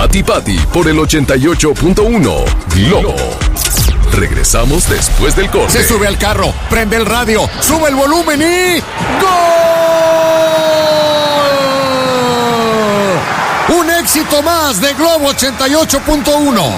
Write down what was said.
Pati Pati por el 88.1 Globo. Regresamos después del corte. Se sube al carro, prende el radio, sube el volumen y ¡gol! Un éxito más de Globo 88.1.